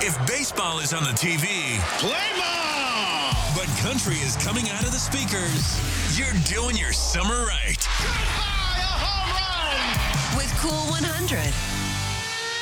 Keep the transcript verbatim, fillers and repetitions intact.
If baseball is on the T V, Play ball! but country is coming out of the speakers, you're doing your summer right. High, a home run! With Cool one hundred.